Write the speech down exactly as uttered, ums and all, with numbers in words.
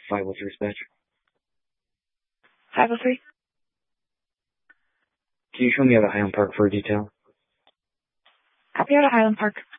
five oh three dispatch. five oh three. Can you show me out of Highland Park for a detail? Copy out of Highland Park.